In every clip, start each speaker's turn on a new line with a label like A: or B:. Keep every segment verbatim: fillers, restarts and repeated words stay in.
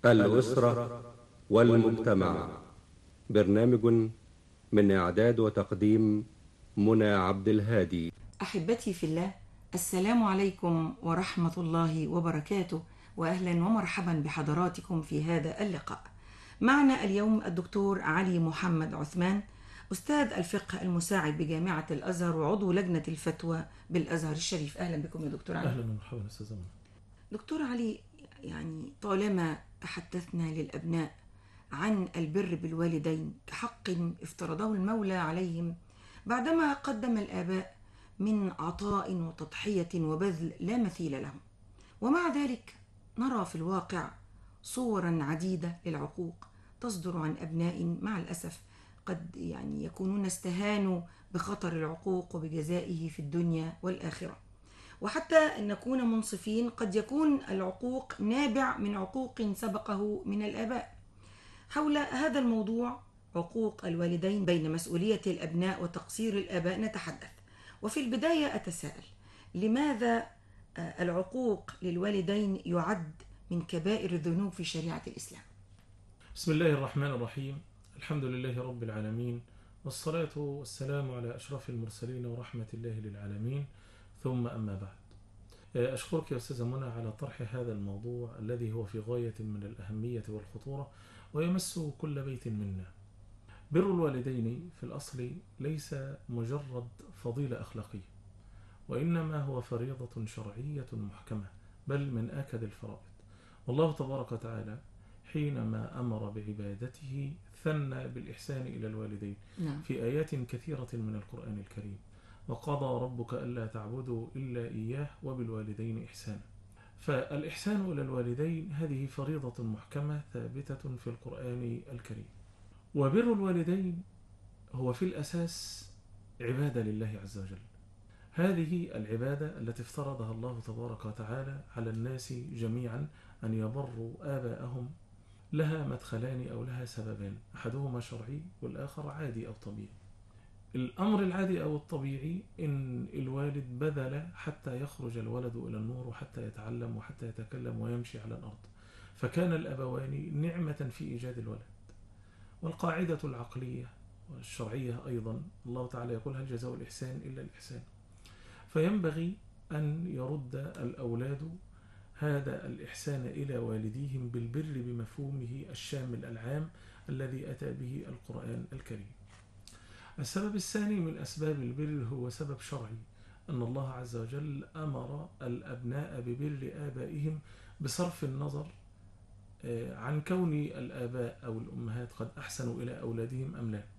A: الأسرة والمجتمع. برنامج من إعداد وتقديم منى عبد الهادي.
B: أحبتي في الله، السلام عليكم ورحمة الله وبركاته، وأهلا ومرحبا بحضراتكم في هذا اللقاء. معنا اليوم الدكتور علي محمد عثمان، أستاذ الفقه المساعد بجامعة الأزهر وعضو لجنة الفتوى بالأزهر الشريف. أهلا بكم يا دكتور علي.
C: أهلا ومرحبا أستاذ منى.
B: دكتور علي، يعني طالما تحدثنا للأبناء عن البر بالوالدين كحق افترضه المولى عليهم بعدما قدم الآباء من عطاء وتضحية وبذل لا مثيل له، ومع ذلك نرى في الواقع صورا عديدة للعقوق تصدر عن أبناء مع الأسف قد يعني يكونون استهانوا بخطر العقوق وبجزائه في الدنيا والآخرة. وحتى أن نكون منصفين، قد يكون العقوق نابع من عقوق سبقه من الآباء. حول هذا الموضوع، عقوق الوالدين بين مسؤولية الأبناء وتقصير الآباء، نتحدث. وفي البداية أتساءل، لماذا العقوق للوالدين يعد من كبائر الذنوب في شريعة الإسلام؟
C: بسم الله الرحمن الرحيم. الحمد لله رب العالمين، والصلاة والسلام على أشرف المرسلين ورحمة الله للعالمين، ثم أما بعد. أشكرك يا أستاذة منى على طرح هذا الموضوع الذي هو في غاية من الأهمية والخطورة ويمس كل بيت منا. بر الوالدين في الأصل ليس مجرد فضيلة أخلاقية، وإنما هو فريضة شرعية محكمة، بل من آكد الفرائض. والله تبارك وتعالى حينما أمر بعبادته ثنى بالإحسان إلى الوالدين
B: نعم.
C: في آيات كثيرة من القرآن الكريم: وقضى ربك ألا تعبدوا إلا إياه وبالوالدين إحسانا. فالإحسان إلى الوالدين هذه فريضة محكمة ثابتة في القرآن الكريم. وبر الوالدين هو في الأساس عبادة لله عز وجل. هذه العبادة التي افترضها الله تبارك وتعالى على الناس جميعا أن يبروا آباءهم لها مدخلان أو لها سببان، أحدهما شرعي والآخر عادي أو طبيعي. الأمر العادي أو الطبيعي إن الوالد بذل حتى يخرج الولد إلى النور وحتى يتعلم وحتى يتكلم ويمشي على الأرض، فكان الأبوان نعمة في إيجاد الولد. والقاعدة العقلية والشرعية أيضا الله تعالى يقول: هل جزاء الإحسان إلا الإحسان. فينبغي أن يرد الأولاد هذا الإحسان إلى والديهم بالبر بمفهومه الشامل العام الذي أتى به القرآن الكريم. السبب الثاني من أسباب البر هو سبب شرعي، أن الله عز وجل أمر الأبناء ببر آبائهم بصرف النظر عن كون الآباء أو الأمهات قد أحسنوا إلى أولادهم أم لا.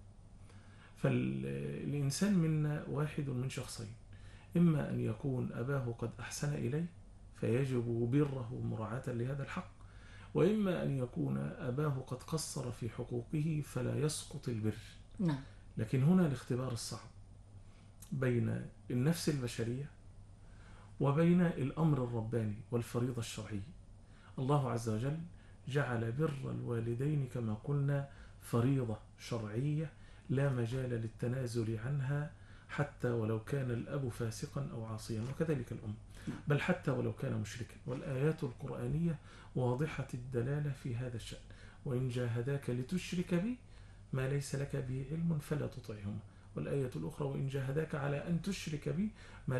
C: فالإنسان منا واحد من شخصين: إما أن يكون أباه قد أحسن إليه فيجب بره مراعاة لهذا الحق، وإما أن يكون أباه قد قصر في حقوقه فلا يسقط البر.
B: نعم.
C: لكن هنا الاختبار الصعب بين النفس البشرية وبين الأمر الرباني والفريضة الشرعية. الله عز وجل جعل بر الوالدين كما قلنا فريضة شرعية لا مجال للتنازل عنها، حتى ولو كان الأب فاسقا أو عاصيا، وكذلك الأم، بل حتى ولو كان مشركا. والآيات القرآنية واضحة الدلالة في هذا الشأن: وإن جاهداك لتشرك بي ما ليس لك به علم فلا تطعهما. والآية الأخرى: وإن جاهداك على أن تشرك بي ما